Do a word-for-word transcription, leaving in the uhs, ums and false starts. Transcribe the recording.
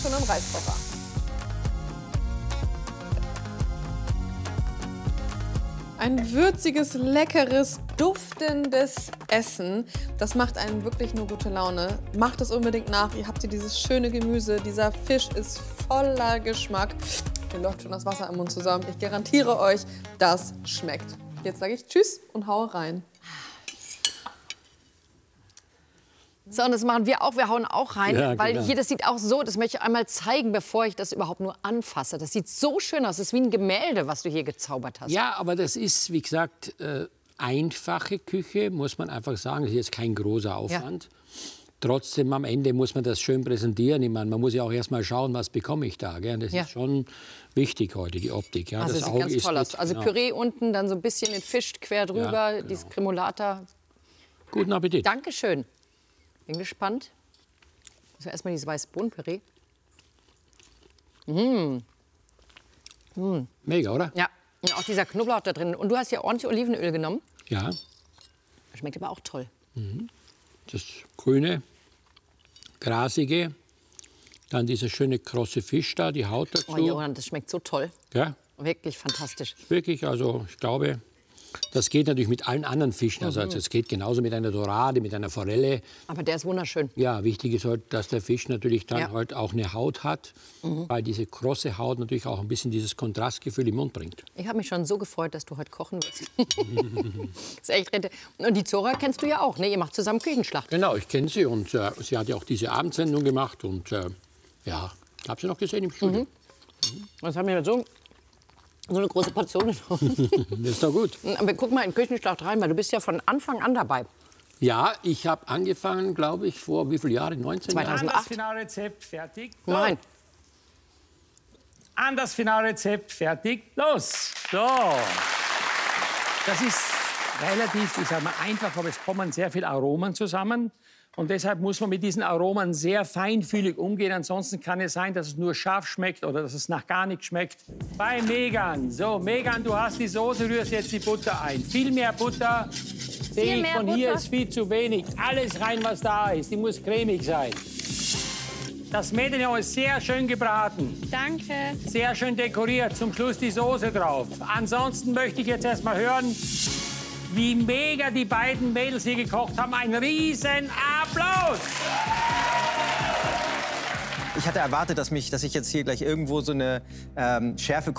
Schon im Reiskocher. Ein würziges, leckeres, duftendes Essen. Das macht einen wirklich nur gute Laune. Macht es unbedingt nach. Ihr habt hier dieses schöne Gemüse. Dieser Fisch ist voller Geschmack. Mir läuft schon das Wasser im Mund zusammen. Ich garantiere euch, das schmeckt. Jetzt sage ich Tschüss und haue rein. So, und das machen wir auch. Wir hauen auch rein, Ja, weil genau. hier, das sieht auch so, das möchte ich einmal zeigen, bevor ich das überhaupt nur anfasse. Das sieht so schön aus. Das ist wie ein Gemälde, was du hier gezaubert hast. Ja, aber das ist, wie gesagt, äh, einfache Küche, muss man einfach sagen. Das ist jetzt kein großer Aufwand. Ja. Trotzdem, am Ende muss man das schön präsentieren. Ich meine, man muss ja auch erst mal schauen, was bekomme ich da. Gell? Das ja. ist schon wichtig heute, die Optik. Ja? Also das sieht Auge ganz ist toll aus. mit, Also genau. Püree unten, dann so ein bisschen den Fisch quer drüber, Ja, genau. dieses Cremolata. Guten Appetit. Dankeschön. Bin gespannt. Also erstmal dieses Weißbohnenpüree. Mmh. Mmh. Mega, oder? Ja, und auch dieser Knoblauch da drin. Und du hast ja ordentlich Olivenöl genommen. Ja. Schmeckt aber auch toll. Mhm. Das grüne, grasige, dann dieser schöne krosse Fisch da, die Haut dazu. Oh, Johann, das schmeckt so toll. Ja. Wirklich fantastisch. Wirklich, also ich glaube, das geht natürlich mit allen anderen Fischen. Also es geht genauso mit einer Dorade, mit einer Forelle. Aber der ist wunderschön. Ja, wichtig ist halt, dass der Fisch natürlich dann Ja. halt auch eine Haut hat, mhm. weil diese krosse Haut natürlich auch ein bisschen dieses Kontrastgefühl im Mund bringt. Ich habe mich schon so gefreut, dass du heute kochen wirst. Das ist echt rette. Und die Zora kennst du ja auch, ne? Ihr macht zusammen Küchenschlacht. Genau, ich kenne sie und äh, sie hat ja auch diese Abendsendung gemacht und äh, ja, ich habe sie noch gesehen im Studio. Mhm. Mhm. Das haben wir so, so eine große Portion genommen. Das ist doch gut. Aber guck mal in Küchenschlacht rein, weil du bist ja von Anfang an dabei. Ja, ich habe angefangen, glaube ich, vor wie vielen Jahren? neunzehn Jahren? zweitausendacht. Das Finalrezept fertig. Nein. An das Finalrezept fertig. Los. So. Das ist relativ, ich sag mal, einfach, aber es kommen sehr viele Aromen zusammen. Und deshalb muss man mit diesen Aromen sehr feinfühlig umgehen. Ansonsten kann es sein, dass es nur scharf schmeckt oder dass es nach gar nichts schmeckt. Bei Megan. So, Megan, du hast die Soße, rührst jetzt die Butter ein. Viel mehr Butter. Sehe ich, von hier ist viel zu wenig. Alles rein, was da ist. Die muss cremig sein. Das Medaillon ist sehr schön gebraten. Danke. Sehr schön dekoriert. Zum Schluss die Soße drauf. Ansonsten möchte ich jetzt erst mal hören, wie mega die beiden Mädels hier gekocht haben. Ein riesen Applaus! Ich hatte erwartet, dass, mich, dass ich jetzt hier gleich irgendwo so eine ähm, Schärfe